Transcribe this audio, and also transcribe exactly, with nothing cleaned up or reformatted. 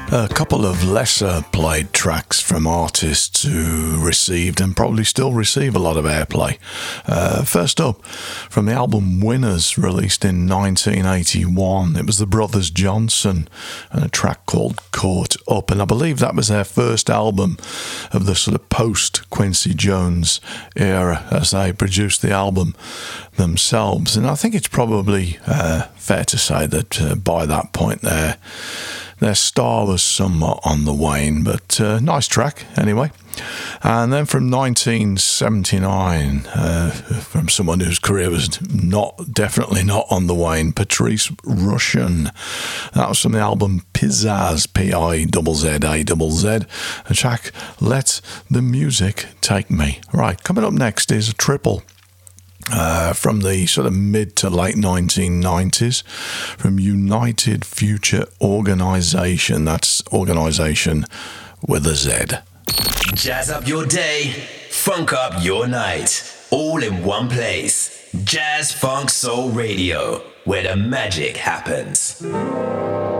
A couple of lesser played tracks from artists who received and probably still receive a lot of airplay. Uh, first up, from the album Winners, released in nineteen eighty-one, it was the Brothers Johnson and a track called Caught Up. And I believe that was their first album of the sort of post-Quincy Jones era, as they produced the album themselves. And I think it's probably uh, fair to say that uh, by that point there, their star was somewhat on the wane, but uh, nice track anyway. And then from nineteen seventy-nine, uh, from someone whose career was not definitely not on the wane, Patrice Rushen. That was from the album Pizzazz, P I Z Z A Z Z, a track Let the Music Take Me. Right, coming up next is a triple. Uh, from the sort of mid to late nineteen nineties, from United Future Organisation. That's organisation with a Z. Jazz up your day, funk up your night, all in one place. Jazz Funk Soul Radio, where the magic happens.